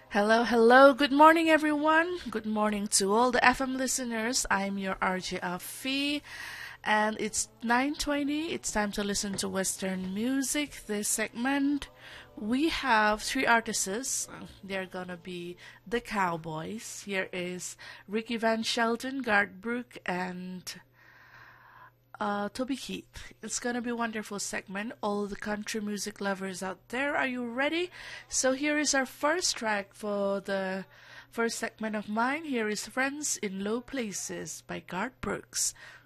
Hello, hello. Good morning, everyone. Good morning to all the FM listeners. I'm your RJ Afi, and it's 9:20. It's time to listen to Western music. This segment, we have three artists. They're gonna be the Cowboys. Here is Ricky Van Shelton, Garth Brooks, and Toby Keith. It's gonna be a wonderful segment. All the country music lovers out there, are you ready? So here is our first track for the first segment of mine. Here is Friends in Low Places by Garth Brooks.